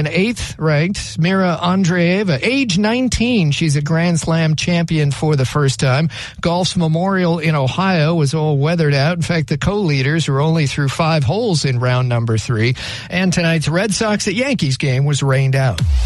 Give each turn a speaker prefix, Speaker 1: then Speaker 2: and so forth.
Speaker 1: 8th ranked Mira Andreeva, age 19. She's a Grand Slam champion for the first time. Golf's Memorial in Ohio was all weathered out. In fact, the co-leaders were only through 5 holes in round number 3. And tonight's Red Sox at Yankees game was rained out.